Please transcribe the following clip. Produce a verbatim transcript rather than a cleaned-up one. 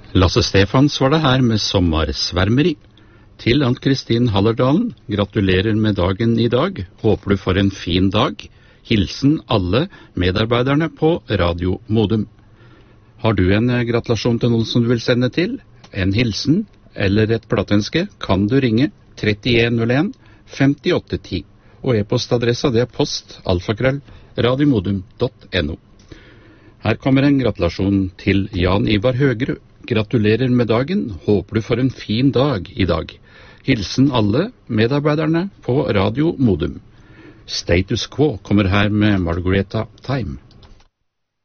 Lasse Stefans var det her med sommersvermeri. Til Ann-Kristin Hallerdalen, gratulerer med dagen i dag. Håper du får en fin dag. Hilsen alle medarbeiderne på Radio Modum. Har du en gratulasjon til noen som du vil sende til? En hilsen eller et plateønske kan du ringe trettien null en femtiåtte ti. Og e-postadressa det er post alfakrøll radiomodum punktum no. Her kommer en gratulasjon til Jan Ivar Høgerud. Gratulerer med dagen. Håper du får en fin dag i dag. Hilsen alle medarbeiderne på Radio Modum. Status Quo kommer her med Margareta Time.